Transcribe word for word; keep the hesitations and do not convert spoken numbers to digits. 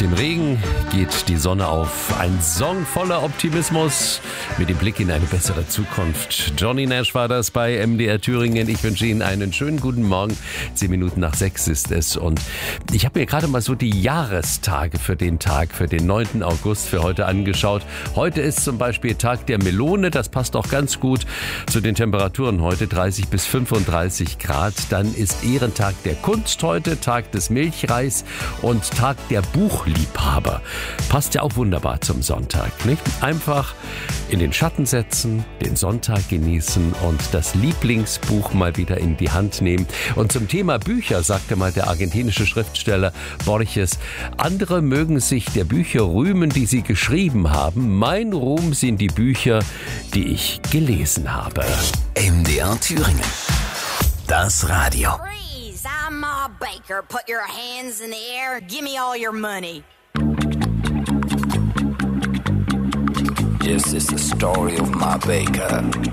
dem Regen geht die Sonne auf. Ein Song voller Optimismus mit dem Blick in eine bessere Zukunft. Johnny Nash war das bei M D R Thüringen. Ich wünsche Ihnen einen schönen guten Morgen. Zehn Minuten nach sechs ist es. Und ich habe mir gerade mal so die Jahrestage für den Tag, für den neunten August für heute angeschaut. Heute ist zum Beispiel Tag der Melone. Das passt auch ganz gut zu den Temperaturen heute. dreißig bis fünfunddreißig Grad. Dann ist Ehrentag der Kunst heute, Tag des Milchreis und Tag der Buchliebhaber. Passt ja auch wunderbar zum Sonntag, nicht? Einfach in den Schatten setzen, den Sonntag genießen und das Lieblingsbuch mal wieder in die Hand nehmen. Und zum Thema Bücher sagte mal der argentinische Schriftsteller Borges: Andere mögen sich der Bücher rühmen, die sie geschrieben haben. Mein Ruhm sind die Bücher, die ich gelesen habe. M D R Thüringen. Das Radio. Freeze, I'm Ma Baker. Put your hands in the air. Give me all your money. This is the story of Ma Baker.